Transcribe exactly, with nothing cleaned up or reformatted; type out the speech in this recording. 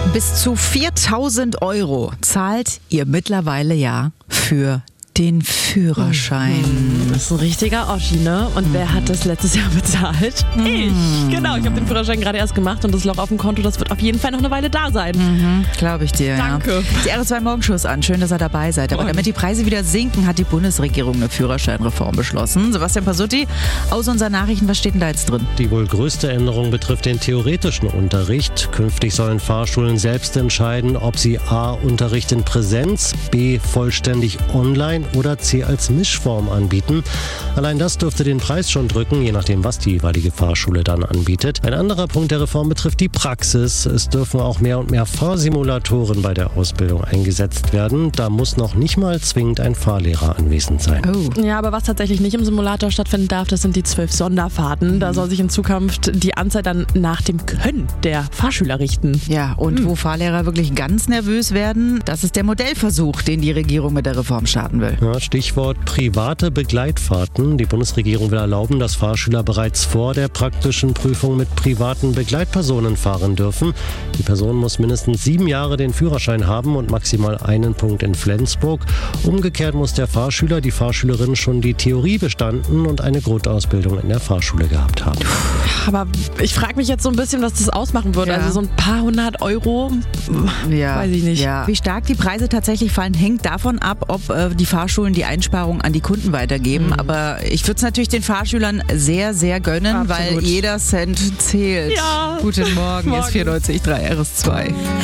Bis zu viertausend Euro zahlt ihr mittlerweile ja für den Führerschein. Das ist ein richtiger Oschi, ne? Und mhm. wer hat das letztes Jahr bezahlt? Mhm. Ich. Genau, ich habe den Führerschein gerade erst gemacht und das Loch auf dem Konto, das wird auf jeden Fall noch eine Weile da sein. Mhm, Glaube ich dir, Danke. ja. Die R zwei Morgenshow an. Schön, dass ihr dabei seid. Aber Moin. damit die Preise wieder sinken, hat die Bundesregierung eine Führerscheinreform beschlossen. Sebastian Pasutti, aus unseren Nachrichten, was steht denn da jetzt drin? Die wohl größte Änderung betrifft den theoretischen Unterricht. Künftig sollen Fahrschulen selbst entscheiden, ob sie a. Unterricht in Präsenz, b. vollständig online oder c. als Mischform anbieten. Allein das dürfte den Preis schon drücken, je nachdem, was die jeweilige Fahrschule dann anbietet. Ein anderer Punkt der Reform betrifft die Praxis. Es dürfen auch mehr und mehr Fahrsimulatoren bei der Ausbildung eingesetzt werden. Da muss noch nicht mal zwingend ein Fahrlehrer anwesend sein. Oh. Ja, aber was tatsächlich nicht im Simulator stattfinden darf, das sind die zwölf Sonderfahrten. Da soll sich in Zukunft die Anzahl dann nach dem Können der Fahrschüler richten. Ja, und Hm. wo Fahrlehrer wirklich ganz nervös werden, das ist der Modellversuch, den die Regierung mit der Reform starten will. Ja, Stichwort private Begleitfahrten. Die Bundesregierung will erlauben, dass Fahrschüler bereits vor der praktischen Prüfung mit privaten Begleitpersonen fahren dürfen. Die Person muss mindestens sieben Jahre den Führerschein haben und maximal einen Punkt in Flensburg. Umgekehrt muss der Fahrschüler, die Fahrschülerin schon die Theorie bestanden und eine Grundausbildung in der Fahrschule gehabt haben. Aber ich frage mich jetzt so ein bisschen, was das ausmachen würde. Ja. Also so ein paar hundert Euro, Ja, weiß ich nicht. Ja. Wie stark die Preise tatsächlich fallen, hängt davon ab, ob äh, die Fahrschulen die Einsparungen an die Kunden weitergeben. Mhm. Aber ich würde es natürlich den Fahrschülern sehr, sehr gönnen, Absolut. weil jeder Cent zählt. Ja. Guten Morgen, Morgen. ist vierundneunzig Komma drei R S zwei.